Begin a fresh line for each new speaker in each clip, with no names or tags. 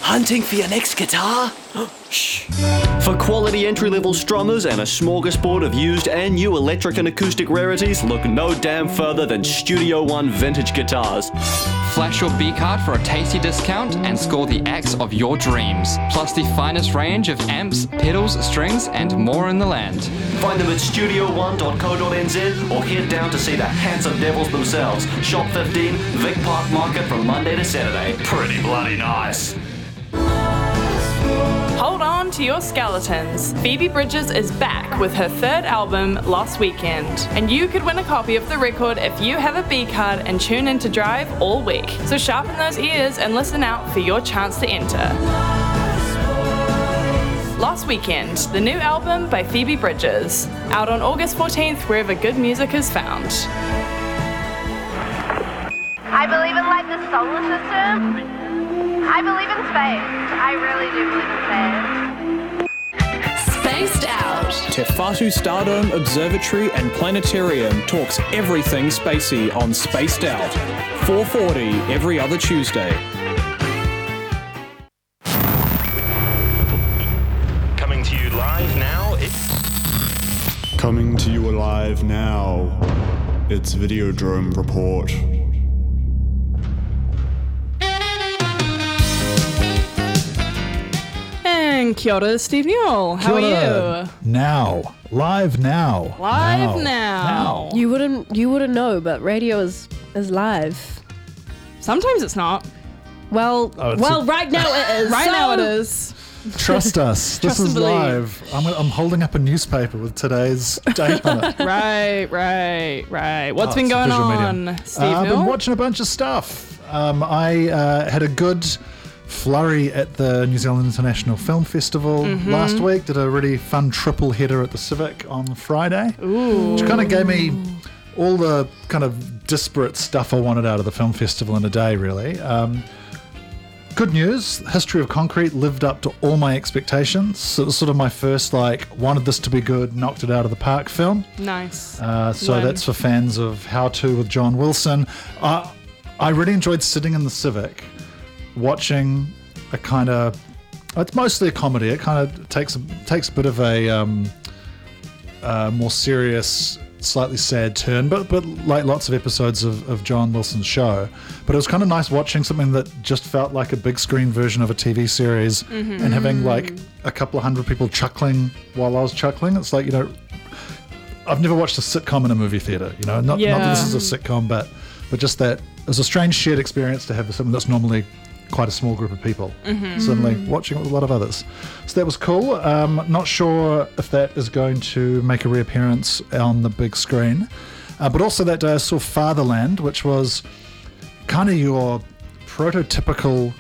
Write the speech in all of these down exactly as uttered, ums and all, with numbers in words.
Hunting for your next guitar? Shh.
For quality entry-level strummers and a smorgasbord of used and new electric and acoustic rarities, look no damn further than Studio One Vintage Guitars.
Flash your B-card for a tasty discount and score the axe of your dreams. Plus the finest range of amps, pedals, strings, and more in the land.
Find them at studio one dot co dot n z or head down to see the handsome devils themselves. Shop fifteen, Vic Park Market from Monday to Saturday. Pretty bloody nice.
Hold on to your skeletons. Phoebe Bridgers is back with her third album, Lost Weekend. And you could win a copy of the record if you have a B card and tune in to Drive all week. So sharpen those ears and listen out for your chance to enter. Lost Weekend, the new album by Phoebe Bridgers. Out on August fourteenth, wherever good music is found.
I believe in like the solar system. I believe in space. I really do believe in space.
Spaced Out.
Te Whatu Stardome Observatory and Planetarium talks everything spacey on Spaced Out. four forty every other Tuesday.
Coming to you live now, it's...
Coming to you alive now, it's Videodrome Report.
Kia ora, Steve Newell. How
Kia ora.
are you?
Now, live now,
Live
now.
now.
You wouldn't you wouldn't know, but radio is is live.
Sometimes it's not.
Well,
Oh, it's
well,
a-
right now it is.
Right
so-
now it is.
Trust us,
Trust
this is
and believe.
live. I'm, I'm holding up a newspaper with today's date on it.
Right, right, right. What's
Oh,
been
it's a
going
visual
on,
medium.
Steve
Uh, I've
Newell?
been watching a bunch of stuff. Um, I uh, had a good flurry at the New Zealand International Film Festival
Mm-hmm.
last week. Did a really fun triple header at the Civic on Friday,
Ooh.
which kind of gave me all the kind of disparate stuff I wanted out of the film festival in a day, really. Um, good news, History of Concrete lived up to all my expectations. So it was sort of my first, like, wanted this to be good, knocked it out of the park film.
Nice.
Uh, so
When?
that's for fans of How To with John Wilson. Uh, I really enjoyed sitting in the Civic, watching a kind of, it's mostly a comedy. It kind of takes a, takes a bit of a um, uh, more serious, slightly sad turn, but but like lots of episodes of, of John Wilson's show. But it was kind of nice watching something that just felt like a big screen version of a T V series,
Mm-hmm.
and having like a couple of hundred people chuckling while I was chuckling. It's like, you know, I've never watched a sitcom in a movie theater, you know, not, not that this is a sitcom, but but just that it was a strange shared experience to have something that's normally quite a small group of people, suddenly watching it with a lot of others. So that was cool. Um, not sure if that is going to make a reappearance on the big screen. Uh, but also that day I saw Fatherland, which was kind of your prototypical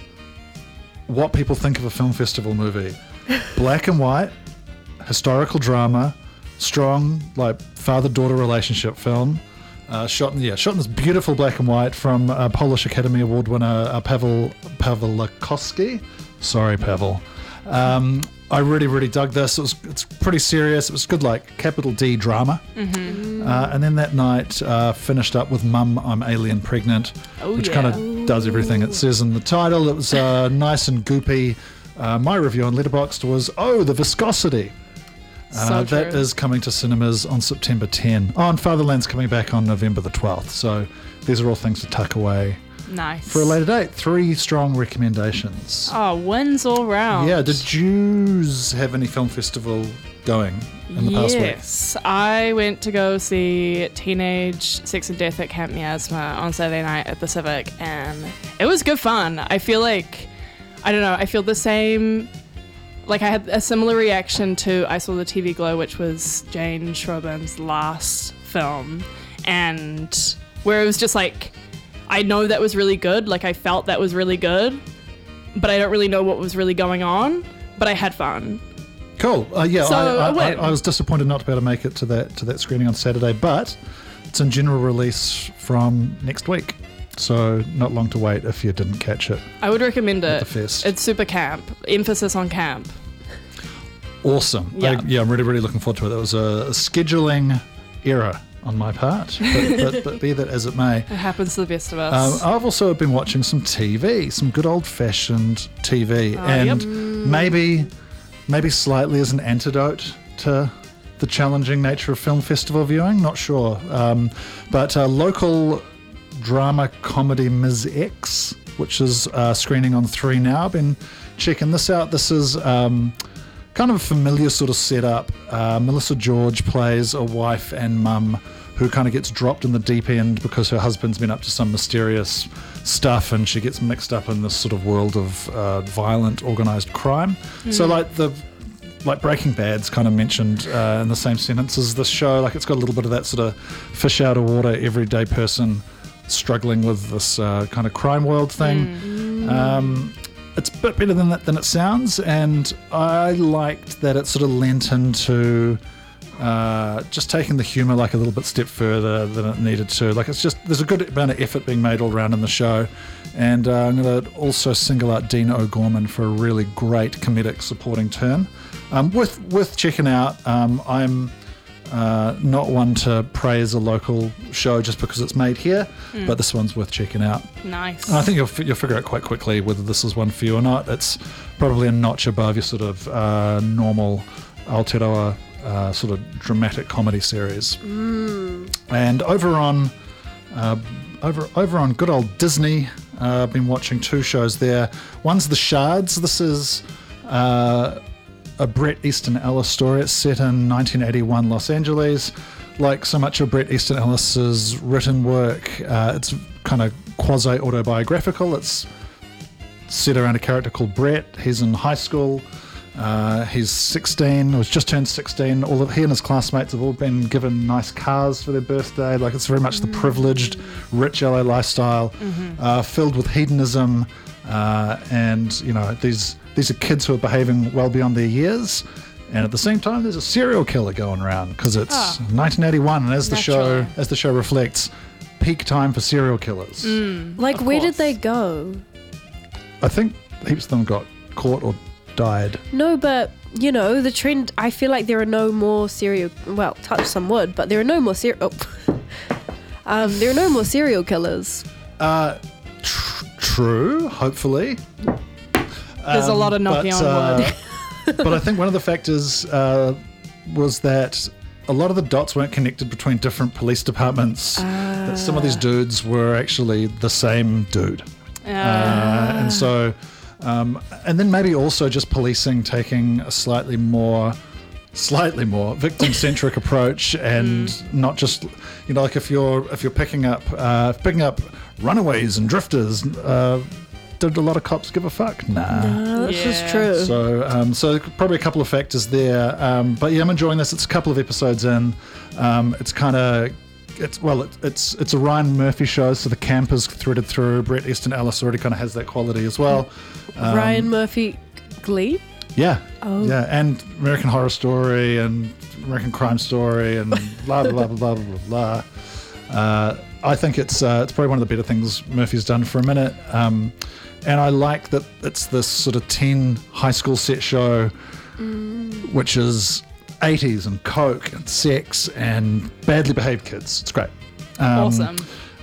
what people think of a film festival movie. Black and white, historical drama, strong like father-daughter relationship film. Uh, shot in yeah, shot in this beautiful black and white from uh, Polish Academy Award winner uh, Paweł Pawlikowski. Sorry, Paweł. Um, I really, really dug this. It was it's pretty serious. It was good, like capital D drama. Mm-hmm. Uh, and then that night uh, finished up with Mum, I'm Alien Pregnant,
Oh,
which
yeah.
kind of does everything it says in the title. It was uh, nice and goopy. Uh, my review on Letterboxd was, oh, the viscosity. Uh,
So
that
true.
is coming to cinemas on September tenth. Oh, and Fatherland's coming back on November the twelfth. So these are all things to tuck away
Nice.
for a later date. Three strong recommendations.
Oh, wins all round.
Yeah, did you have any film festival going in the past week?
Yes, I went to go see Teenage Sex and Death at Camp Miasma on Saturday night at the Civic, and it was good fun. I feel like, I don't know, I feel the same, like I had a similar reaction to I Saw the T V Glow, which was Jane Schroben's last film, and where it was just like, I know that was really good, like I felt that was really good, but I don't really know what was really going on, but I had fun.
Cool. Uh, yeah,
So,
I, I,
a win.
I, I was disappointed not to be able to make it to that to that screening on Saturday, but it's in general release from next week, so not long to wait if you didn't catch it.
I would recommend
At
it.
the fest.
It's super camp. Emphasis on camp.
Awesome.
Yeah.
I, yeah, I'm really, really looking forward to it. That was a, a scheduling error on my part, but, but, but be that as it may.
It happens to the best of us.
Um, I've also been watching some T V, some good old-fashioned T V,
Oh,
and
yep.
maybe, maybe slightly as an antidote to the challenging nature of film festival viewing. Not sure, um, but uh, local drama comedy Miz X, which is uh, screening on three now. I've been checking this out. This is um, kind of a familiar sort of setup. Uh, Melissa George plays a wife and mum who kind of gets dropped in the deep end because her husband's been up to some mysterious stuff, and she gets mixed up in this sort of world of uh, violent, organised crime. Mm. So like the like Breaking Bad's kind of mentioned uh, in the same sentence as this show. Like it's got a little bit of that sort of fish out of water, everyday person struggling with this uh, kind of crime world thing. Mm. Um, it's a bit better than that than it sounds, and I liked that it sort of lent into uh, just taking the humour like a little bit step further than it needed to. Like it's just there's a good amount of effort being made all around in the show, and uh, I'm going to also single out Dina O'Gorman for a really great comedic supporting turn. Um, with with checking out, um, I'm. Uh, not one to praise a local show just because it's made here, mm. but this one's worth checking out.
Nice.
And I think you'll you'll figure out quite quickly whether this is one for you or not. It's probably a notch above your sort of uh, normal Aotearoa uh, sort of dramatic comedy series.
Mm.
And over on uh, over over on good old Disney, uh, I've been watching two shows there. One's The Shards. This is Uh, a Bret Easton Ellis story. It's set in nineteen eighty-one Los Angeles. Like so much of Bret Easton Ellis's written work, uh, it's kind of quasi-autobiographical. It's set around a character called Bret. He's in high school. Uh, he's sixteen, or he's just turned sixteen. All of he and his classmates have all been given nice cars for their birthday. Like it's very much the privileged, rich L A lifestyle, mm-hmm. uh, filled with hedonism, uh, and you know these. These are kids who are behaving well beyond their years, and at the same time, there's a serial killer going around because it's oh. nineteen eighty-one, and as the
Naturally.
show as the show reflects, peak time for serial killers.
Mm, like, where
course.
did they go?
I think heaps of them got caught or died.
No, but you know the trend. I feel like there are no more serial. Well, touch some wood, but there are no more serial. Oh. um, there are no more serial killers.
Uh, tr- true. Hopefully.
There's um, a lot of knocking
but,
on
uh,
wood.
But I think one of the factors uh, was that a lot of the dots weren't connected between different police departments. Uh, that some of these dudes were actually the same dude. Uh, uh, and so, um, and then maybe also just policing taking a slightly more, slightly more victim-centric approach, and mm. not just, you know, like if you're if you're picking up uh, picking up runaways and drifters. Uh, Did a lot of cops give a fuck? Nah.
No, that's
yeah.
just true.
So, um, so probably a couple of factors there. Um, but yeah, I'm enjoying this. It's a couple of episodes in. Um, it's kind of, it's well, it, it's it's a Ryan Murphy show, so the camp is threaded through. Bret Easton Ellis already kind of has that quality as well. Um,
Ryan Murphy, Glee.
Yeah.
Oh.
Yeah, and American Horror Story and American Crime Story and blah blah blah blah blah blah blah. Uh, I think it's uh, it's probably one of the better things Murphy's done for a minute. Um, And I like that it's this sort of teen high school set show, mm. which is eighties and coke and sex and badly behaved kids. It's great. Um,
awesome.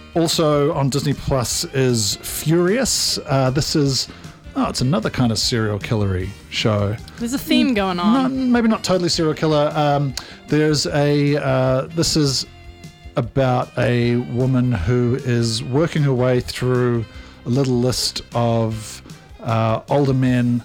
Also on Disney Plus is Furious. Uh, this is, oh, it's another kind of serial killery show.
There's a theme going on.
Not, maybe not totally serial killer. Um, there's a, uh, this is about a woman who is working her way through a little list of uh, older men.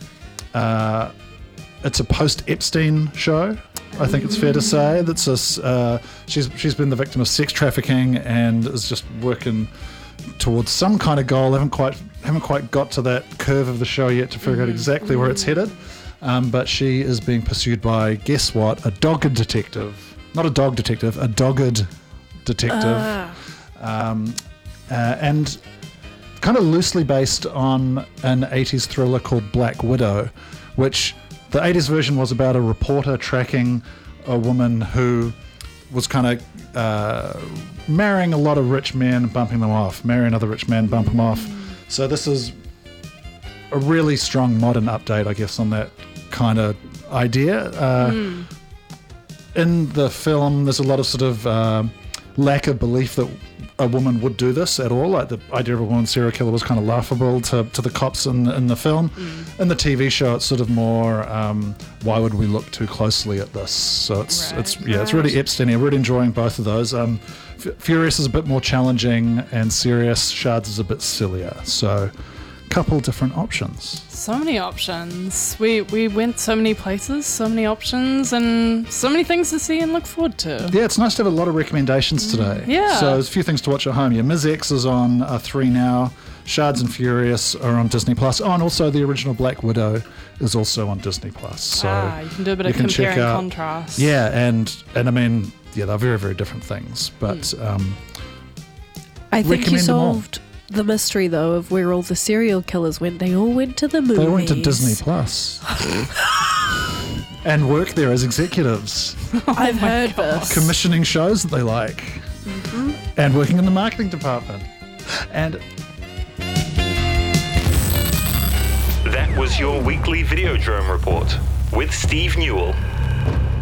Uh, it's a post-Epstein show, I think it's fair to say. That's a, uh, she's she's been the victim of sex trafficking and is just working towards some kind of goal. Haven't quite haven't quite got to that curve of the show yet to figure mm-hmm. out exactly where it's headed. Um, but she is being pursued by, guess what? A dogged detective. Not a dog detective, a dogged detective.
Ah.
Um, uh, and kind of loosely based on an eighties thriller called Black Widow, which the eighties version was about a reporter tracking a woman who was kind of uh, marrying a lot of rich men and bumping them off, marry another rich man, bump them off. So this is a really strong modern update, I guess, on that kind of idea. Uh, mm. In the film, there's a lot of sort of uh, lack of belief that a woman would do this at all. Like the idea of a woman serial killer was kind of laughable to, to the cops in, in the film. Mm. In the T V show, it's sort of more, um, why would we look too closely at this? So it's, right, it's yeah, right. it's really Epstein. I'm really enjoying both of those. Um, F- Furious is a bit more challenging and serious. Shards is a bit sillier. So couple different options.
So many options. We we went so many places, so many options, and so many things to see and look forward to.
Yeah, it's nice to have a lot of recommendations today.
Yeah.
So there's a few things to watch at home. Yeah, Miz X is on uh, three now. Shards and Furious are on Disney Plus. Oh, and also the original Black Widow is also on Disney Plus. So
ah, you can do a bit of compare and contrast.
Yeah, and and I mean, yeah, they're very very different things, but mm. um,
I think you solved the mystery, though, of where all the serial killers went. They all went to the movies.
They went to Disney Plus. And work there as executives.
I've oh heard God. this.
Commissioning shows that they like. Mm-hmm. And working in the marketing department. And
that was your weekly Videodrome report with Steve Newell.